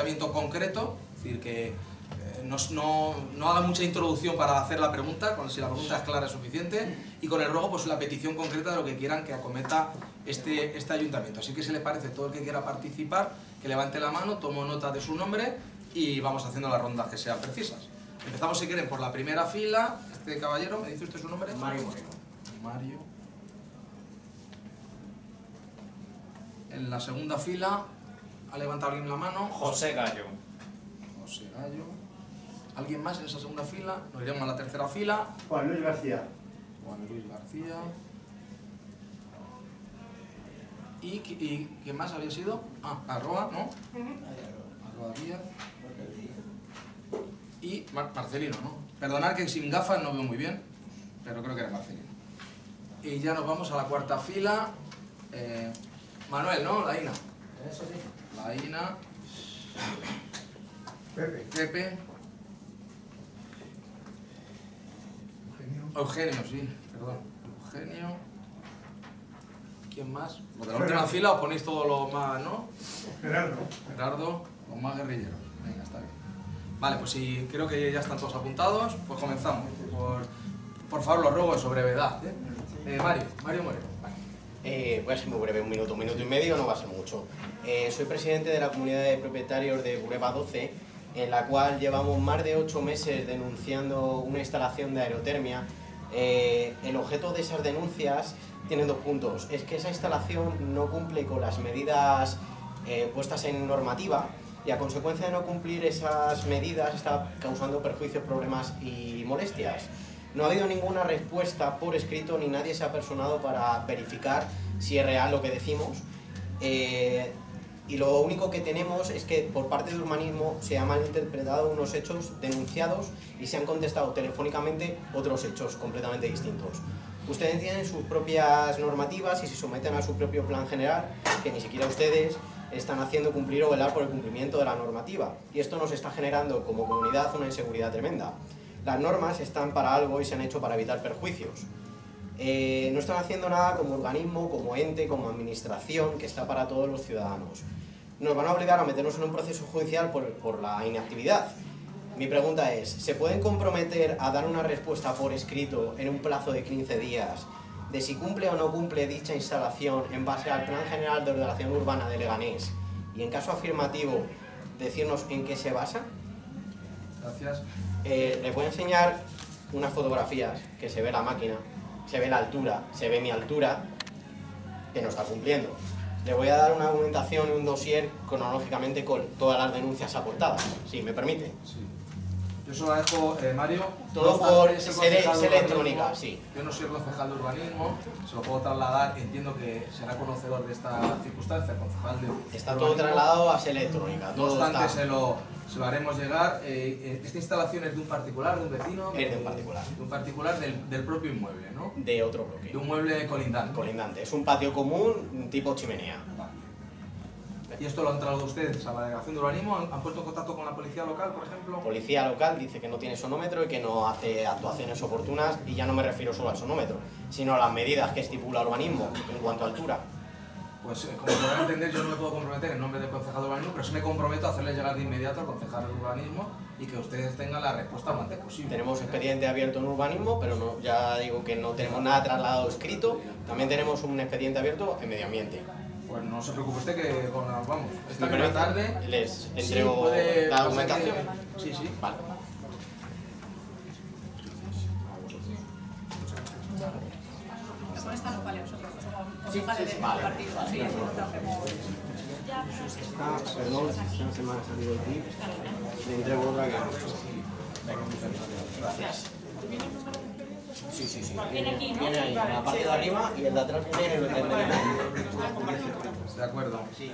ayuntamiento concreto, es decir, que no haga mucha introducción para hacer la pregunta, si la pregunta es clara es suficiente, y con el ruego pues la petición concreta de lo que quieran que acometa este ayuntamiento. Así que si le parece, todo el que quiera participar, que levante la mano, tomo nota de su nombre y vamos haciendo las rondas que sean precisas. Empezamos, si quieren, por la primera fila. Este caballero, ¿me dice usted su nombre? Mario Moreno. Mario. En la segunda fila, ¿ha levantado alguien la mano? José Gallo. José Gallo. ¿Alguien más en esa segunda fila? Nos iremos a la tercera fila. Juan Luis García. Juan Luis García. ¿Y quién más había sido? Arroa, ¿no? Arroa Díaz. Y Marcelino, ¿no? Perdonad que sin gafas no veo muy bien, pero creo que era Marcelino. Y ya nos vamos a la cuarta fila. Manuel, ¿no? Laína. Eso sí. Laína. Pepe. Eugenio, sí, perdón. Eugenio. ¿Quién más? ¿Lo de la última fila os ponéis todos los más, no? Gerardo, los más guerrilleros. Venga, está bien. Vale, pues si creo que ya están todos apuntados, pues comenzamos. Por favor, los ruego sobre brevedad. Mario Moreno. Voy a ser muy breve, un minuto y medio, no va a ser mucho. Soy presidente de la comunidad de propietarios de Bureba 12, en la cual llevamos más de 8 meses denunciando una instalación de aerotermia. El objeto de esas denuncias tiene 2 puntos. Es que esa instalación no cumple con las medidas puestas en normativa y a consecuencia de no cumplir esas medidas está causando perjuicios, problemas y molestias. No ha habido ninguna respuesta por escrito ni nadie se ha personado para verificar si es real lo que decimos. Y lo único que tenemos es que por parte de urbanismo se han malinterpretado unos hechos denunciados y se han contestado telefónicamente otros hechos completamente distintos. Ustedes tienen sus propias normativas y se someten a su propio plan general, que ni siquiera ustedes están haciendo cumplir o velar por el cumplimiento de la normativa. Y esto nos está generando como comunidad una inseguridad tremenda. Las normas están para algo y se han hecho para evitar perjuicios. No están haciendo nada como organismo, como ente, como administración, que está para todos los ciudadanos. Nos van a obligar a meternos en un proceso judicial por la inactividad. Mi pregunta es, ¿se pueden comprometer a dar una respuesta por escrito en un plazo de 15 días de si cumple o no cumple dicha instalación en base al Plan General de Ordenación Urbana de Leganés? Y en caso afirmativo, decirnos en qué se basa. Gracias. Les voy a enseñar unas fotografías que se ve la máquina, se ve la altura, se ve mi altura, que no está cumpliendo. Les voy a dar una argumentación y un dossier cronológicamente con todas las denuncias aportadas, si me permite. Sí. Yo se lo dejo, Mario. Todo por ser electrónica, sí. Yo no soy el concejal de urbanismo, se lo puedo trasladar, entiendo que será conocedor de esta circunstancia, el concejal de Está todo trasladado a ser electrónica. No obstante, se lo haremos llegar. ¿Esta instalación es de un particular, de un vecino? Es de un particular. De un particular del propio inmueble, ¿no? De otro bloque. De un mueble colindante. Colindante. Es un patio común tipo chimenea. Vale. ¿Y esto lo han trasladado ustedes a la delegación de urbanismo? ¿Han puesto en contacto con la policía local, por ejemplo? Policía local dice que no tiene sonómetro y que no hace actuaciones oportunas, y ya no me refiero solo al sonómetro, sino a las medidas que estipula urbanismo en cuanto a altura. Pues como podrán entender, yo no me puedo comprometer en nombre del concejal de urbanismo, pero sí me comprometo a hacerle llegar de inmediato al concejal de urbanismo y que ustedes tengan la respuesta lo antes posible. Tenemos expediente abierto en urbanismo, pero no, ya digo que no tenemos nada trasladado escrito. También tenemos un expediente abierto en medio ambiente. Pues no se preocupe usted que vamos, esta misma tarde les entrego la documentación. Sí, sí. Vale. Con esta no vale, nosotros somos concejales del vale. partido. Sí, nosotros hacemos... Perdón, no se me ha salido el clip. Le entrego otra que... Gracias. Sí. Viene aquí, ¿no? Viene ahí, en la parte de arriba, y el de atrás viene en el de medio. De acuerdo. Sí.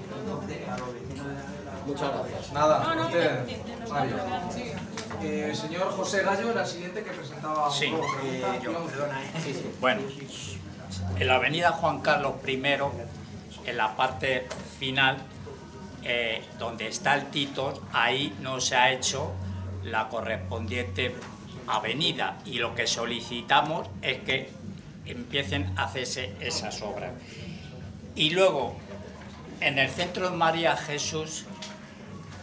Muchas gracias. Nada, No, usted, de Mario. nosotros. Señor José Gallo era el siguiente que presentaba Sí, una pregunta. yo. Digamos, Bueno, en la avenida Juan Carlos I, en la parte final, donde está el Tito, ahí no se ha hecho la correspondiente avenida, y lo que solicitamos es que empiecen a hacerse esas obras. Y luego, en el centro de María Jesús,